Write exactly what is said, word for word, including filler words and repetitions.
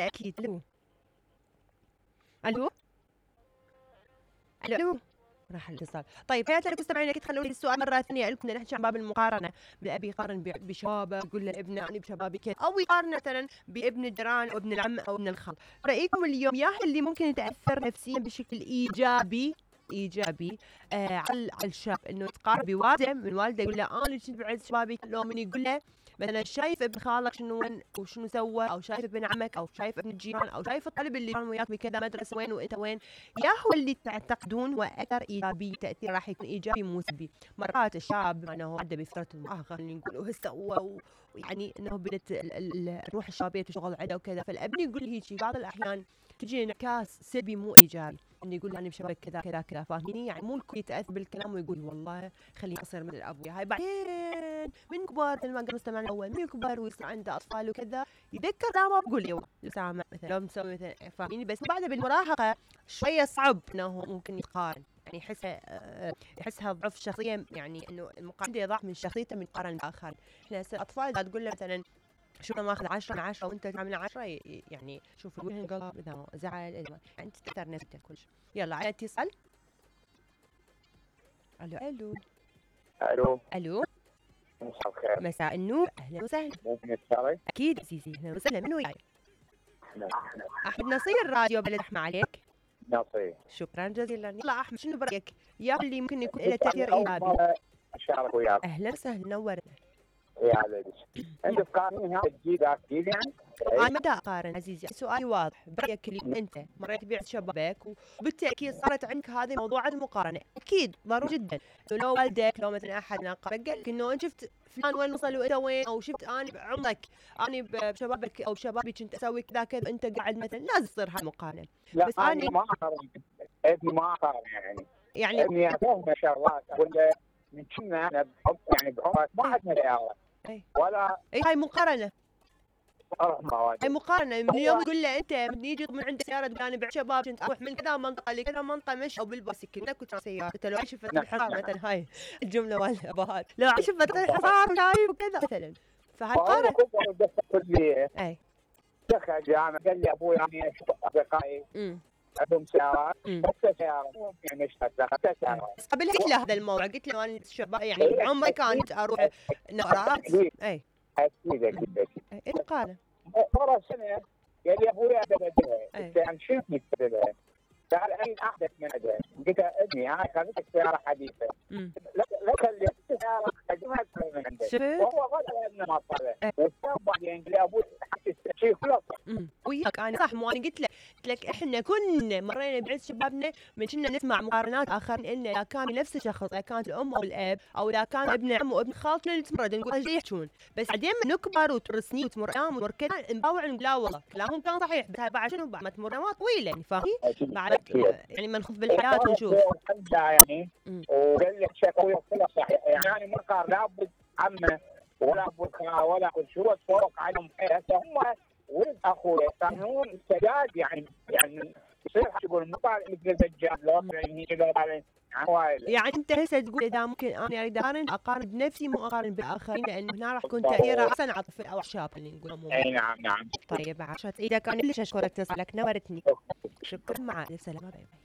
هلا اكيد. الو الو الو راح الاتصال. طيب حياتي لك مستمعينا، اكيد خلوني السؤال مره ثانيه لكم. بدنا نحكي عن باب المقارنه، بالابي يقارن بشبابه، يقول لابنه انا بشبابي كذا، او يقارن مثلا بابن الجيران او ابن العم او ابن الخال. رايكم اليوم يا اللي ممكن يتاثر نفسيا بشكل ايجابي ايجابي آه على الشاب، انه يتقارن بوالده من والده، يقول له انا كنت بعز شبابي كلهم، من يقول له مثلا شايف ابن خالك شنو وين وشنو سوى، او شايف ابن عمك، او شايف ابن الجيران، او شايف الطالب اللي كان وياك بكذا مدرسه وين وانت وين. يا هو اللي تعتقدون هو اكثر ايجابي، تاثير راح يكون ايجابي مو سلبي. مرات الشاب انه عدى بفتره المراهقه خلينا نقول وهو سوى، ويعني انه بدت الروح الشبابيه تشتغل عنده وكذا، فالابن يقول هيك بعض الاحيان تجي انعكاس سلبي مو ايجابي، انه يقول يعني بشبابك كذا كذا كذا، فاهميني؟ يعني مو الكل يتاثر بالكلام ويقول والله خليني اصير مثل ابوي. هاي بعدين من كبار مثل ما قلنا مستمعنا الاول، من كبار ويصير عنده اطفال وكذا يذكر لا ما بقول يوم سامع مثلا لو مسوي مثلا، فاهميني؟ بس بعدها بالمراهقه شويه صعب انه ممكن يقارن، يعني يحسها يحسها ضعف شخصيه، يعني انه المقارنه ضعف من شخصيته من قارن باخر. احنا الاطفال اذا تقول له مثلا شو انا ماخذ عشرة من عشرة وانت تعمل عشرة، يعني شوف الوجه انقلب، اذا زعل اذا يعني تستثر نفسك كل شيء. يلا على اتصال. الو الو الو الو مساء الخير. مساء النور، اهلا وسهلا. ممكن تشارك؟ اكيد عزيزي، اهلا وسهلا. من وياي؟ احمد. احمد نصير، راديو بلد رحمة عليك. نصير. شكرا جزيلا. يلا احمد شنو برايك يا اللي ممكن يكون له تاثير ايجابي؟ اشارك وياك. اهلا وسهلا نورنا. يا ليش انت تقارنين هذا الجيل اكيد يعني؟ انا ما دا اقارن عزيزي، سؤالي واضح. برايك اللي انت مريت بعز شبابك وبالتاكيد صارت عندك هذه موضوع المقارنه، اكيد ضروري جدا. لو والدك لو مثلا احد ناقرك قال لك انه انت شفت فلان وين وصل وانت وين، او شفت انا بعمرك انا بشبابك او بشبابي كنت اسوي كذا كذا وانت قاعد مثلا، لازم تصير هالمقارنه. لا بس انا انا ما اقارن، ابني ما اقارن يعني يعني ابني افهم شغلات ولا من كنا انا بحب يعني بعمرك ما عندنا سياره اي ولا اي هاي مقارنه، اروح مواجهه. هاي مقارنه. من اليوم تقول له انت من يجي من عند سياره تقول انا بعد شباب كنت اروح من كذا منطقه لكذا منطقه مشي او بالبايسكل، انا كنت سياره. انت لو عايش في فتره الحصار مثلا، هاي الجمله مال الابهات، لو عايش في فتره الحصار وشايف وكذا مثلا، فهاي مقارنه. بس كليه اي دخل جامعه قال لي ابوي انا اشوف اصدقائي امم عندهم سيارات، امم بس سياره يعني اشتغلت دخلت سياره. بس قبلت له هذا الموضوع، قلت له انا شباب يعني بعمري كانت اروح نقرات. اي اكيد اكيد اكيد اي مقارنه. مرة سنة قال لي ابوي ابدلها، قلت له شوفني تبدلها، قال اين احدث من ابدلها؟ قلت له ابني انا خليتك سيارة حديثة، لا خليت سيارة قديمة اكثر من عندك. شفت؟ وهو غدا ابنه ما طلع، والسبب بعدين قال لي ابوي حكي الشيء خلص. امم وياك انا صح، مو انا قلت لك قلت لك احنا كنا مرينا بعز شبابنا من كنا نسمع مقارنات اخرين، انه اذا كان نفس الشخص، اذا كانت الام او الاب، او اذا كان ابن عم وابن خال، كلنا نتمرد نقول ايش يحجون. بس بعدين من نكبر وتمر سنين وتمر ايام وتمر كذا نباوع نقول لا والله كلامهم كان صحيح، بس هاي بعد شنو بعد ما تمر سنوات طويله يعني، فاهمين؟ بعد يعني ما نخف بالحياه ونشوف. يعني وقال لي شكوى كلها صحيح، يعني ما قال لا ابو عمه ولا ابو خال ولا ابو شو فوق عنهم حياته، هم ولد اخوه كانوا سداد يعني يعني يصير يقول مطالع مثل الدجال لو يعني كذا على عوائل. يعني انت هسه تقول اذا ممكن انا اريد اقارن اقارن بنفسي مو اقارن بالاخرين، لانه هنا راح يكون تاثيره احسن على الطفل او الشاب اللي نقول عموما. اي نعم نعم. طيب عشان اذا كان ليش اشكرك اتصالك نورتني. شكرا، مع السلامه، باي باي.